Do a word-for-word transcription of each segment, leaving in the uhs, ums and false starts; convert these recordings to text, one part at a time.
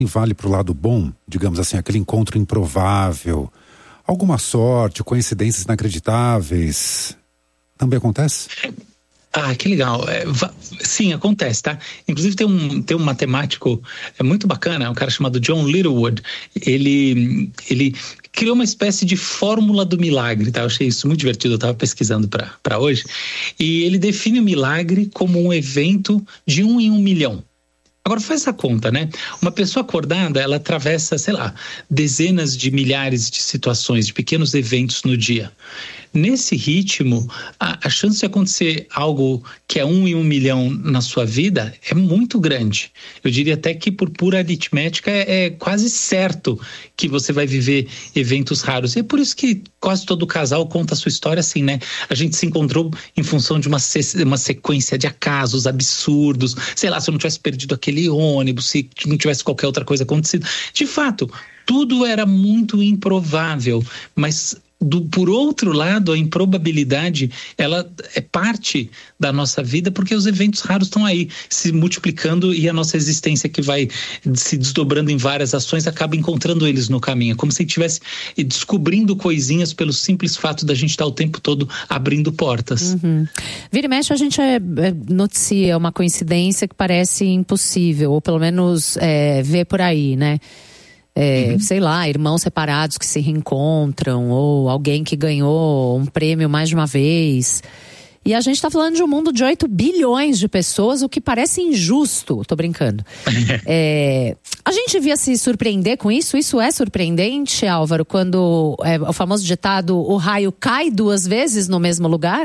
vale para o lado bom, digamos assim, aquele encontro improvável, alguma sorte, coincidências inacreditáveis, também acontece? Ah, que legal. É, sim, acontece, tá? Inclusive tem um, tem um matemático é muito bacana, um cara chamado John Littlewood. Ele, ele criou uma espécie de fórmula do milagre, tá? Eu achei isso muito divertido, eu estava pesquisando para hoje. E ele define o milagre como um evento de um em um milhão. Agora faz essa conta, né? Uma pessoa acordada, ela atravessa, sei lá, dezenas de milhares de situações, de pequenos eventos no dia. Nesse ritmo, a, a chance de acontecer algo que é um em um milhão na sua vida é muito grande. Eu diria até que por pura aritmética é, é quase certo que você vai viver eventos raros. E é por isso que quase todo casal conta a sua história assim, né? A gente se encontrou em função de uma, se, uma sequência de acasos absurdos. Sei lá, se eu não tivesse perdido aquele ônibus, se não tivesse qualquer outra coisa acontecido. De fato, tudo era muito improvável, mas... Do, por outro lado, a improbabilidade, ela é parte da nossa vida porque os eventos raros estão aí se multiplicando e a nossa existência que vai se desdobrando em várias ações acaba encontrando eles no caminho, como se estivesse descobrindo coisinhas pelo simples fato da gente estar o tempo todo abrindo portas. Uhum. Vira e mexe a gente é, é, noticia uma coincidência que parece impossível, ou pelo menos é, vê por aí, né? É, uhum. Sei lá, irmãos separados que se reencontram, ou alguém que ganhou um prêmio mais de uma vez. E a gente está falando de um mundo de oito bilhões de pessoas, o que parece injusto. Tô brincando. é, a gente devia se surpreender com isso? Isso é surpreendente, Álvaro, quando é, o famoso ditado, o raio cai duas vezes no mesmo lugar?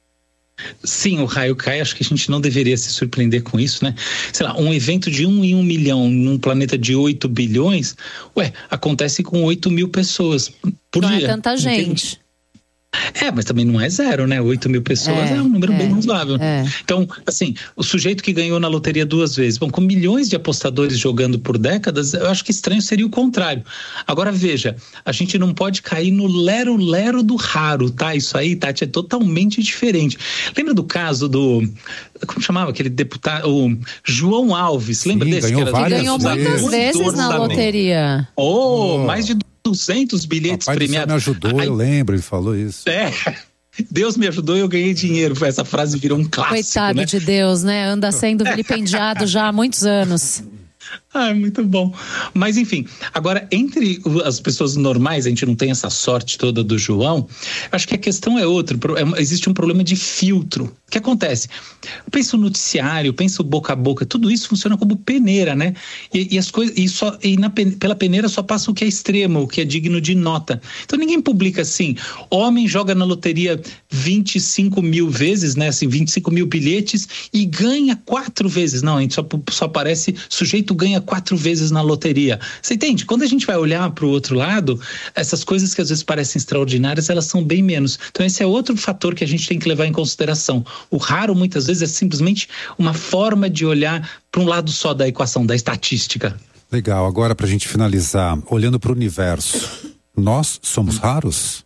Sim, o raio cai, acho que a gente não deveria se surpreender com isso, né? Sei lá, um evento de um em um milhão num planeta de oito bilhões, ué, acontece com oito mil pessoas por não dia. Não é tanta gente. É, mas também não é zero, né? oito mil pessoas é, é um número é, bem razoável. É. Então, assim, o sujeito que ganhou na loteria duas vezes, bom, com milhões de apostadores jogando por décadas, eu acho que estranho seria o contrário. Agora, veja, a gente não pode cair no lero-lero do raro, tá? Isso aí, Tati, é totalmente diferente. Lembra do caso do... Como chamava aquele deputado? O João Alves, lembra Sim, desse? Ganhou, que era que ganhou muitas vezes na loteria. Oh, oh, mais de duzentos bilhetes Papai premiados. Me ajudou, aí, eu lembro, ele falou isso. É, Deus me ajudou e eu ganhei dinheiro. Essa frase virou um clássico. Coitado, né? De Deus, né? Anda sendo vilipendiado já há muitos anos. Ah, muito bom. Mas enfim, agora entre as pessoas normais, a gente não tem essa sorte toda do João, acho que a questão é outra, é, existe um problema de filtro. O que acontece? Pensa o noticiário, pensa o boca a boca, tudo isso funciona como peneira, né? E, e as coisas, e, só, e na, pela peneira só passa o que é extremo, o que é digno de nota. Então ninguém publica assim, homem joga na loteria vinte e cinco mil vezes, né? Assim, vinte e cinco mil bilhetes e ganha quatro vezes. Não, a gente só, só aparece sujeito ganha quatro vezes na loteria. Você entende? Quando a gente vai olhar para o outro lado, essas coisas que às vezes parecem extraordinárias, elas são bem menos. Então esse é outro fator que a gente tem que levar em consideração. O raro muitas vezes é simplesmente uma forma de olhar para um lado só da equação, da estatística. Legal, agora para a gente finalizar, olhando para o universo, nós somos raros?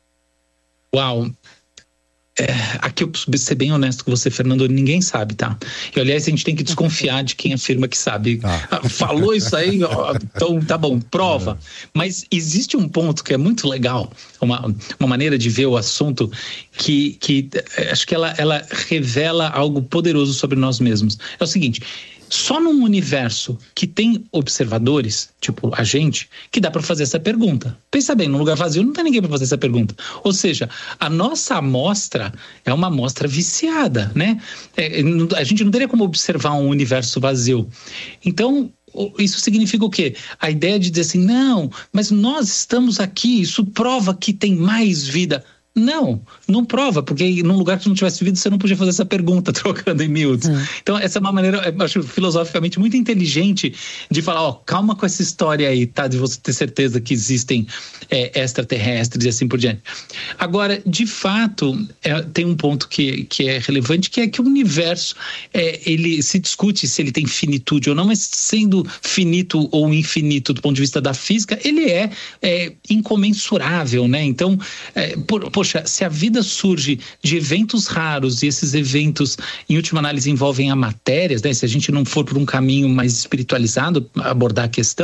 Uau! É, aqui eu preciso ser bem honesto com você, Fernando, ninguém sabe, tá? E aliás, a gente tem que desconfiar de quem afirma que sabe. Ah. Falou isso aí, ó, então tá bom, prova. É. Mas existe um ponto que é muito legal, uma, uma maneira de ver o assunto que, que acho que ela, ela revela algo poderoso sobre nós mesmos. É o seguinte... Só num universo que tem observadores, tipo a gente, que dá para fazer essa pergunta. Pensa bem, num lugar vazio não tem ninguém para fazer essa pergunta. Ou seja, a nossa amostra é uma amostra viciada, né? É, a gente não teria como observar um universo vazio. Então, isso significa o quê? A ideia de dizer assim, não, mas nós estamos aqui, isso prova que tem mais vida. Não, não prova, porque num lugar que não tivesse vida você não podia fazer essa pergunta trocando em miúdos. Hum. Então essa é uma maneira, eu acho filosoficamente muito inteligente de falar, ó, calma com essa história aí, tá? De você ter certeza que existem é, extraterrestres e assim por diante. Agora, de fato, é, tem um ponto que, que é relevante, que é que o universo, é, ele se discute se ele tem finitude ou não, mas sendo finito ou infinito do ponto de vista da física, ele é, é incomensurável, né? Então, é, por, por se a vida surge de eventos raros e esses eventos, em última análise, envolvem a matéria, né? Se a gente não for por um caminho mais espiritualizado abordar a questão,